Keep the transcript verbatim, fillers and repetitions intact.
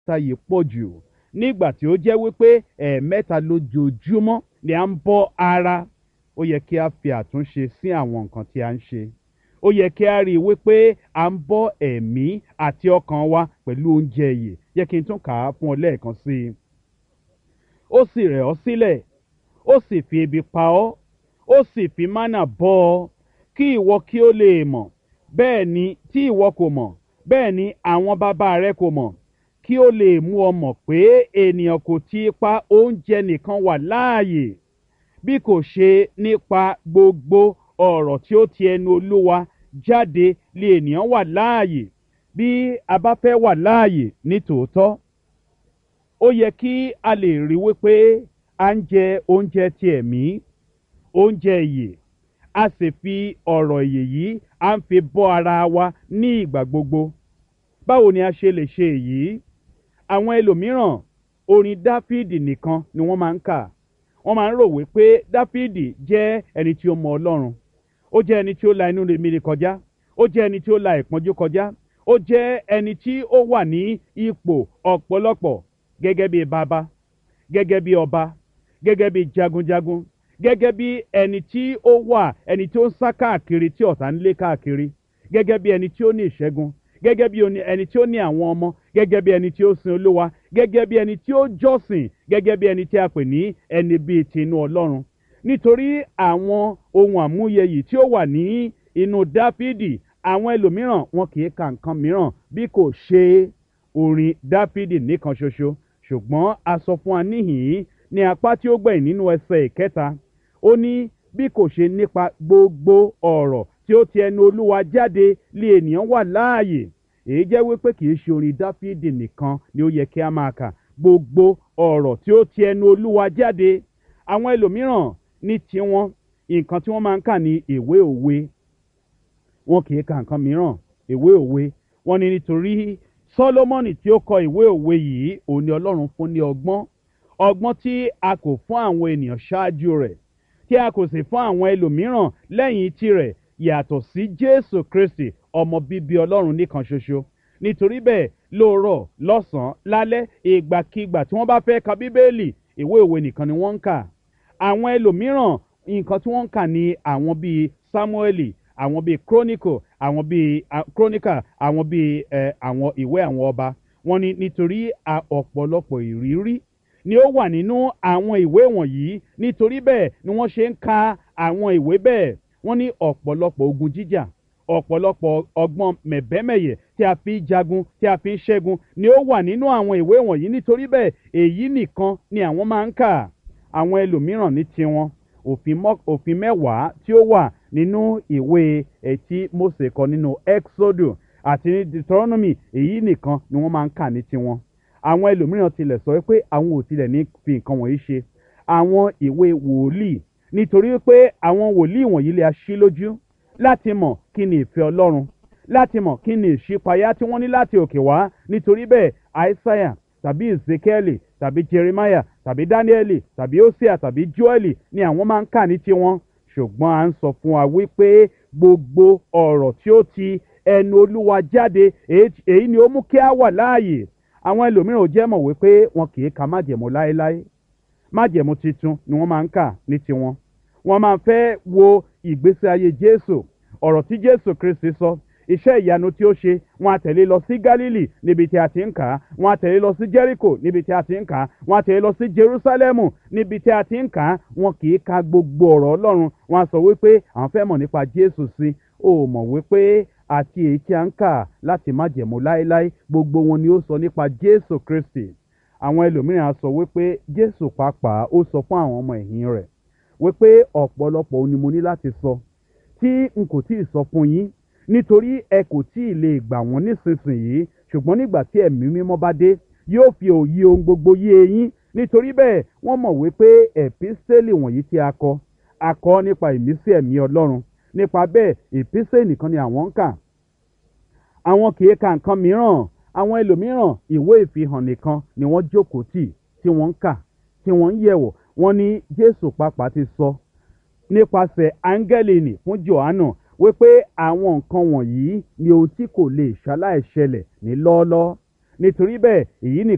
ẹ̀ẹ̀mẹ́ta yìí pọ̀ jù nígbà tí ó jẹ́ wípé ẹ̀ẹ̀mẹ́ta lójoojúmọ́ ni à ń bọ́ ara. Ó yẹ kí a fi àtúnṣe sí àwọn nǹkan tí a ń ṣe. Ó yẹ kí a rí i wípé à ń bọ́ ẹ̀mí àti ọkàn wa pẹ̀lú oúnjẹ ìyè. Jẹ́ kí n tún kà á fún ọ lẹ́ẹ̀kan sí i. Ó sì rẹ̀ ọ́ sílẹ̀, ó sì fi ebi pa ọ́, ó sì fi mánà bọ́ ọ, kí ìwọ kí ó lè mọ̀, bẹ́ẹ̀ ni tí ìwọ kò mọ̀, bẹ́ẹ̀ ni àwọn bàbá rẹ kò mọ̀, kí ó lè mú ọ mọ̀ pé ènìyàn kò ti ipa oúnjẹ nìkan wà láàyè, bí kò ṣe nípa gbogbo ọ̀rọ̀ tí ó ti ẹnu Olúwa jáde lé ènìyàn wà láàyè. Bí a bá fẹ́ wà láàyè ní tòótọ́, ó yẹ kí a lè rí wípé à ń jẹ oúnjẹ ti ẹ̀mí, oúnjẹ ìyè, a sì fi ọ̀rọ̀ ìyè yìí à ń fi bọ́ ara wa ní ìgbà gbogbo. Báwo ni a ṣe lè ṣe èyí? Àwọn ẹlòmíràn orin Dáfídì nìkan ni wọ́n máa ń kà. Wọ́n máa ń rò wípé Dáfídì jẹ́ ẹni tí ó mọ Ọlọ́run. Ó jẹ́ ẹni tí ó la inú rere kọjá. Ó jẹ́ ẹni tí ó la ìpọ́njú kọjá. Ó jẹ́ ẹni tí ó wà ní ipò ọ̀pọ̀lọpọ̀ gẹ́gẹ́ bí bàbá, gẹ́gẹ́ bí ọba, gẹ́gẹ́ bí jagunjagun, gẹ́gẹ́ bí ẹni tí ó wà ẹni tí ó ń sá káàkiri tí ọ̀tá ń lé káàkiri, gẹ́gẹ́ bí ẹni tí ó ní ìṣẹ́gun, gẹ́gẹ́ bí ẹni tí ó ní àwọn ọmọ, gẹ́gẹ́ bí ẹni tí ó sin Olúwa, gẹ́gẹ́ bí ẹni tí ó jọ́sìn, gẹ́gẹ́ bí ẹni tí a pè ní ẹni bíi tinú Ọlọ́run. Nítorí àwọn ohun àmúyẹ yìí tí ó wà ní inú Dáfídì, àwọn ẹlòmíràn wọn kì í ka nǹkan mìíràn bí kò ṣe orin Dáfídì nìkan ṣoṣo. Ṣùgbọ́n a sọ fún wa níhìn-ín ní apá tí ó gbẹ̀yìn nínú ẹsẹ̀ ìkẹta, ó ní bí kò ṣe nípa gbogbo ọ̀rọ̀ tí ó ti ẹnu Olúwa jáde lé ènìyàn wà láàyè. Èyí jẹ́ wípé kì í ṣe orin Dáfídì nìkan ni ó yẹ kí a máa kà. Gbogbo ọ̀rọ̀ tí ó ti ẹnu Olúwa jáde. Àwọn ẹlòmíràn ní tiwọn nǹkan tí wọ́n máa ń kà ní ìwé òwe. Wọn kì í ka nǹkan mìíràn. Ìwé òwe. Wọ́n ní nítorí Sólómọ́nì tí ó kọ ìwé òwe yìí, òun ni Ọlọ́run fún ní ọgbọ́n. Ọgbọ́n tí a kò fún àwọn ènìyàn ṣáájú rẹ̀, tí a kò sì fún àwọn ẹlòmíràn lẹ́yìn tirẹ̀, yàtọ̀ sí Jésù Kristi, ọmọ bíbí Ọlọ́run nìkan ṣoṣo. Nítorí bẹ́ẹ̀, lóòrọ̀, lọ́sàn-án, lálẹ́, ìgbàkígbà tí wọ́n bá fẹ́ ka Bíbélì, ìwé òwe nìkan ni wọ́n ń kà. Àwọn ẹlòmíràn nǹkan tí wọ́n ń kà ní àwọn bíi Sámúẹ́lì, àwọn bíi Chronicle, àwọn bíi Chronicle, àwọn bíi ẹ àwọn ìwé àwọn ọba. Wọ́n ní nítorí ọ̀pọ̀lọpọ̀ ìrírí ni ó wà nínú àwọn ìwé wọ̀nyí. Nítorí bẹ́ẹ̀ ni wọ́n ṣe ń ka àwọn ìwé bẹ́ẹ̀. Wọ́n ní ọ̀pọ̀lọpọ̀ ogun jíjà, ọ̀pọ̀lọpọ̀ ọgbọ́n mẹ̀bẹ́mẹ̀yẹ tí a fi ń jagun, tí a fi ń ṣẹ́gun ni ó wà nínú àwọn ìwé wọ̀nyí. Nítorí bẹ́ẹ̀ èyí nìkan ni àwọn máa ń kà. Àwọn ẹlòmíràn ní tiwọn òfin mẹ́wàá tí ó wà nínú ìwé ẹtí Mósè kọ nínú Exodus àti ní Deuteronomy, èyí nìkan ni wọ́n máa ń kà ní tiwọn. Àwọn ẹlòmíràn tilẹ̀ sọ pé àwọn ò tilẹ̀ ní fi nǹkan wọ̀nyí ṣe àwọn ìwé wòlíì, nítorí pé àwọn wòlíì wọ̀nyí lè ṣí lójú láti mọ̀ kí ni ìfẹ́ Ọlọ́run, láti mọ̀ kí ni ìṣípayá tí wọ́n ní láti òkè wá. Nítorí bẹ́ẹ̀ Aísáyà tàbí Ezekiẹ́lì tàbí Jeremáyà tàbí Dáníẹ́lì tàbí Hósíà tàbí Jóẹ́lì ni àwọn máa ń kà ní tiwọn. Ṣùgbọ́n à ń sọ fún wa wípé gbogbo ọ̀rọ̀ tí ó ti ẹnu Olúwa jáde, èyí ni ó mú kí a wà láàyè. Àwọn ẹlòmíràn ò jẹ́ mọ̀ wípé wọn kì í ka májẹ̀mú láéláé. Májẹ̀mú titun ni wọ́n máa ń kà ní tiwọn. Wọ́n máa fẹ́ wo ìgbésí ayé Jésù, ọ̀rọ̀ tí Jésù Kristi sọ, iṣẹ́ ìyanu tí ó ṣe. Wọ́n á tẹ̀lé lọ sí Gálílì níbi tí a ti ń kà á. Wọ́n á tẹ̀lé lọ sí Jẹ́ríkò níbi tí a ti ń kà á. Wọ́n á tẹ̀lé lọ sí Jerúsálẹ́mù níbi tí a ti ń kà á. Wọn kì í ka gbogbo ọ̀rọ̀ Ọlọ́run. Wọ́n á sọ wípé àwọn fẹ́ mọ̀ nípa Jésù sí. Ó mọ̀ wípé àti èyí tí a ń kà láti májẹ̀mú láéláé, gbogbo wọn ni ó sọ nípa Jésù Kristi. Àwọn ẹlòmíràn á sọ wípé Jésù pàápàá ó sọ fún àwọn ọmọ ẹ̀yìn rẹ̀ wípé ọ̀pọ̀lọpọ̀ ohun ni mo ní láti sọ tí n kò tíì sọ fún yín, nítorí ẹ kò tíì lè gbà wọ́n nísinsìnyí, ṣùgbọ́n nígbà tí ẹ̀mí mímọ́ bá dé yóò fi òye ohun gbogbo yé yín. Nítorí bẹ́ẹ̀ wọ́n mọ̀ wípé ẹ̀písítélì wọ̀nyí tí a kọ a kọ nípa ìmísí ẹ̀mí Ọlọ́run. Nípa bẹ́ẹ̀ ìpísítélì nìkan ni àwọn ń kà. Àwọn kì í ka nǹkan mìíràn. Àwọn ẹlòmíràn ìwé ìfihàn nìkan ni wọ́n jókòó tì tí wọ́n ń kà, tí wọ́n ń yẹ̀wò. Wọ́n ní Jésù pàápàá ti sọ nípasẹ̀ áńgẹ́lì nì fún Jòhánù wípé àwọn nǹkan wọ̀nyí ni ohun tí kò lè ṣaláìṣẹlẹ̀ ní lọ́ọ́lọ́ọ́. Nítorí bẹ́ẹ̀ èyí nìkan